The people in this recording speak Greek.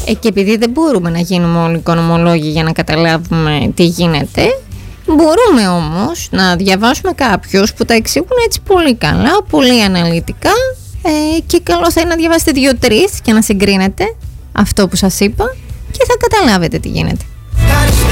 Και επειδή δεν μπορούμε να γίνουμε όλοι οικονομολόγοι για να καταλάβουμε τι γίνεται, μπορούμε όμως να διαβάσουμε κάποιους που τα εξηγούν έτσι πολύ καλά, πολύ αναλυτικά, και καλό θα είναι να διαβάσετε 2-3 και να συγκρίνετε αυτό που σας είπα και θα καταλάβετε τι γίνεται.